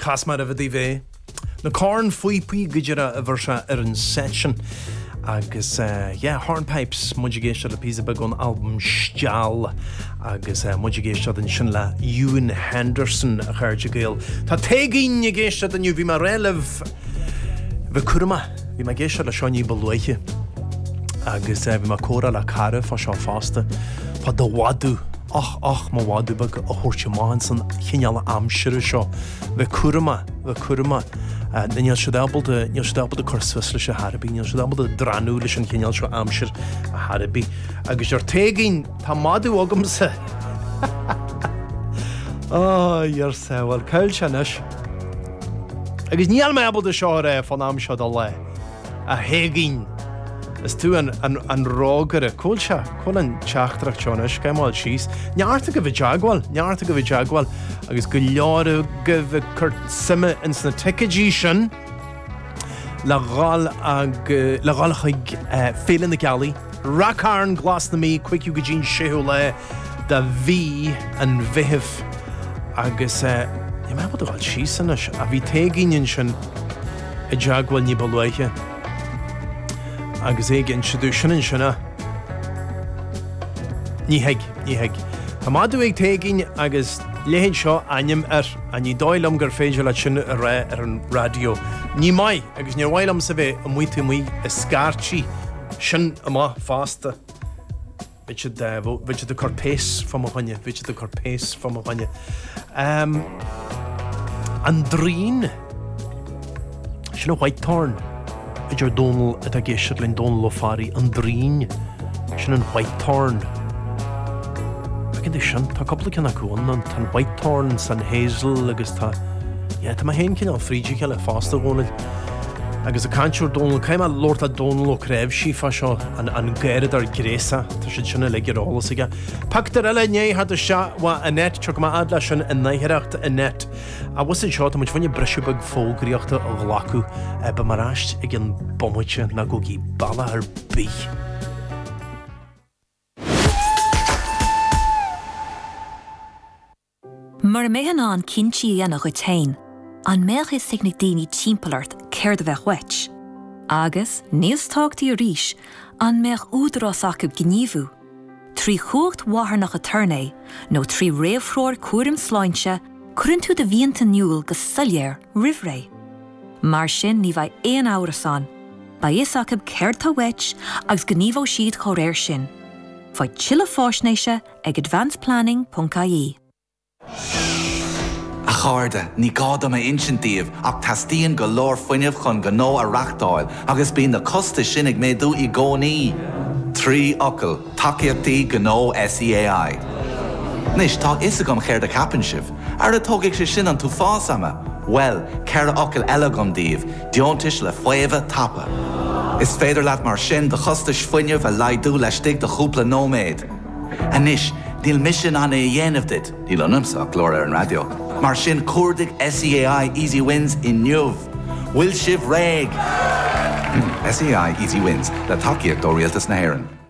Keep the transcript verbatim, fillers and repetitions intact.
Chasmar a bhí bhé. Na corn fuipi gidera a bhirse ar an session. Agus, uh, yeah, Hornpipes, mudigéiste le písa begon album Stial. Agus, uh, mudigéiste den sin le Ewan Henderson a chuirde gael. Tá teigín géiste den bhí mar relih bhí curma. Bhí mar géiste le seoní balúiche. Agus, uh, bhí mar córa le cara fá seo fásta. Fá do wadú. Ach, ach, má wadú bag a hórte máhan san chineala amsire seo. Bhí curma, bhí curma. Uh, níl sé dábal de níl sé dábal de cursfis leis a Harabí, níl sé dábal de dranú leis an cineal seo amsir a Harabí. Agus ar teigín tá madú agamsa. Oh, iar sewal, cael sianis. Agus níl me abal de seo re fan amsio da le. A heigín. Is tú an, an, an rógar a cúl se, cúl an teachtrach tionis, caimáil síos. Nearta go bhí jagwal, nearta go bhí jagwal. Agus go leára go bhí curt sime in sna ticadí sin. Le gáil ag, le gáil chuig uh, féile na galí. Racarn glas na mí, cuiciú go dín séú le da bhí an bhihih. Agus, uh, ní me bud a gáil síos sanis, a bhí teigín sin i jagwal ní balúiche. Agus é gin siadú sinan sinna. Ní heig, ní heig. Tá madú ag teigín agus léhéid seo aim ar a ní dóilam gur féidir le sin a ré ar an radio. Ní mai, agus ní bhailam sa bheith a muoite mui a scartí sin amá fásta. Bit de de corpés fam a bhaine, bit de corpés fam a bhaine. Um, an drín sin a Whitethorn. Idir Donal a géisiad linn Donal O'Farry an drín sin an Whitethorn. Begin sin, tá coppla cinna cún an tan Whitethorn san Hazel agus tá yeah, tá ma hen cinna frídí ceile fásta gónil. Agus a cantiúr Donal, caiim a Lord a Donal ó creibh sí fa seo an, an gairid ar grésa, tá sin sinna le girálas ige. Pactar eile né had a seo wa a net, tuach ma adla sin a naihireachta a net. A was in seo, tá muid fanne brisibag fógriachta a ghlacu ba maráist ag an bomuite na gogi bala ar bí. Mar mehan an cinti ana go tain, an meach is signig dini timpelart ceir de bheith wech. Agus, níos tágtaí a ríis, an meach údrás acib gníomhú. Trí chuacht wahar nach a turné, nó trí réamhróir cuairim sláinte, cuireann tú de bhíonta niúil go sulléir rihré. Mar sin ní bheith éon áras an, ba is acib ceir tá wech agus gníomhó siad cho réir sin. Fáid chile fáisnéise ag advanced planning dot I E. A cháirde, ní gáda mé insintíomh ach tastíonn go leor fuinneamh chun go nó a reachtáil agus bíonn na costa sin ag méadú i gcónaí. Trí ocail, tacaíochtaí go nó S E A I. Nis, tá is gom chéir de capan sibh, ar a tógaic sé sin an tú fás ama. Well, ceir a ocail eile gom díomh, diontais le fuamh tapa. Is féidir leat mar sin de chostais fuinneamh a laidú leis stig de chúpla nóméid. A nis, díl mission an é dhéanamh dit, díl anamsa glór ar an radio. Mar sin cuardig S E A I Easy Wins in Nuv. Will sibh réig. S E A I Easy Wins, le tacaíocht ó rialtas na hÉireann.